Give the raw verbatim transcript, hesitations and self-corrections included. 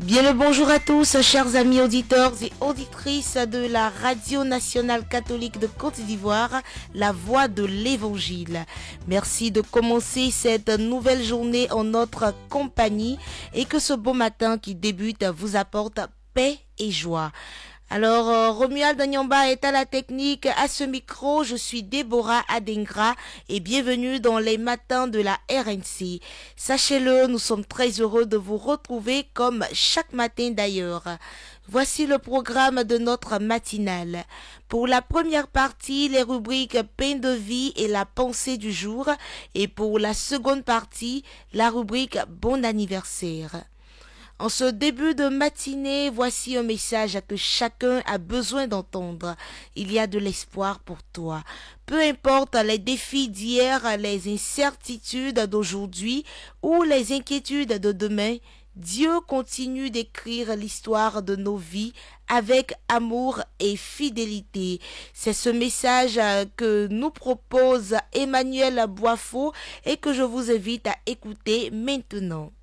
Bien le bonjour à tous, chers amis auditeurs et auditrices de la Radio nationale catholique de Côte d'Ivoire, la voix de l'Évangile. Merci de commencer cette nouvelle journée en notre compagnie et que ce beau matin qui débute vous apporte paix et joie. Alors, euh, Romuald Nyamba est à la technique, à ce micro, je suis Déborah Adengra et bienvenue dans les matins de la R N C. Sachez-le, nous sommes très heureux de vous retrouver comme chaque matin d'ailleurs. Voici le programme de notre matinale. Pour la première partie, les rubriques Pain de vie et la pensée du jour et pour la seconde partie, la rubrique Bon anniversaire. En ce début de matinée, voici un message que chacun a besoin d'entendre. Il y a de l'espoir pour toi. Peu importe les défis d'hier, les incertitudes d'aujourd'hui ou les inquiétudes de demain, Dieu continue d'écrire l'histoire de nos vies avec amour et fidélité. C'est ce message que nous propose Emmanuel Boifo et que je vous invite à écouter maintenant.